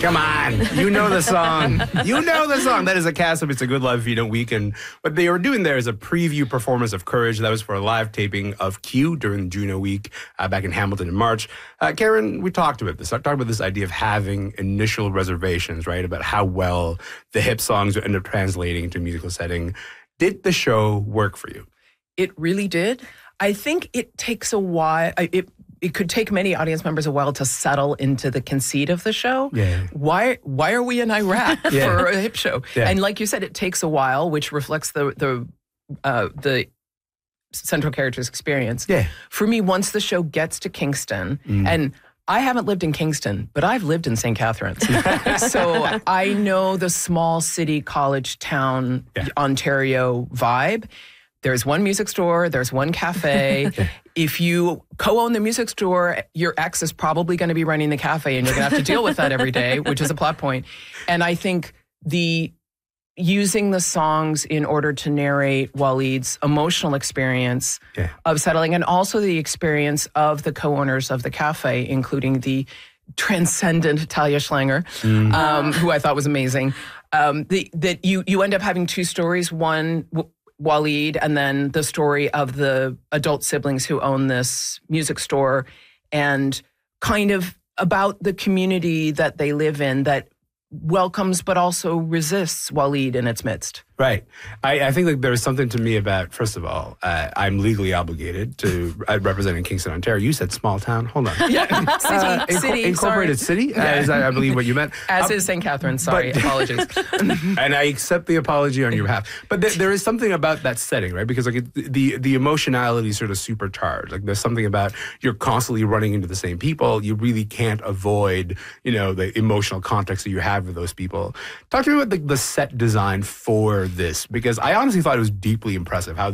Come on. You know the song. You know the song. That is a cast of It's a Good Life If You Don't Weak. And what they were doing there is a preview performance of Courage. That was for a live taping of Q during Juno Week back in Hamilton in March. Karen, we talked about this. I talked about this idea of having initial reservations, right, about how well the hip songs would end up translating into a musical setting. Did the show work for you? It really did. I think it takes a while. It could take many audience members a while to settle into the conceit of the show. Yeah. Why are we in Iraq for a hip show? Yeah. And like you said, it takes a while, which reflects the central character's experience. Yeah. For me, once the show gets to Kingston, and I haven't lived in Kingston, but I've lived in St. Catharines. So I know the small city, college town, Ontario vibe. There's one music store, there's one cafe. If you co-own the music store, your ex is probably going to be running the cafe and you're going to have to deal with that every day, which is a plot point. And I think using the songs in order to narrate Waleed's emotional experience of settling, and also the experience of the co-owners of the cafe, including the transcendent Talia Schlanger, who I thought was amazing. That you end up having two stories, one Waleed, and then the story of the adult siblings who own this music store, and kind of about the community that they live in that welcomes but also resists Waleed in its midst. Right. I think that there's something to me about, first of all, I'm legally obligated to representing Kingston, Ontario. You said small town. Hold on. City. Incorporated city, is I believe what you meant. As is St. Catharines. Sorry, apologies. And I accept the apology on your behalf. But there is something about that setting, right? Because like the emotionality is sort of supercharged. Like there's something about you're constantly running into the same people. You really can't avoid, the emotional context that you have with those people. Talk to me about the set design for this, because I honestly thought it was deeply impressive how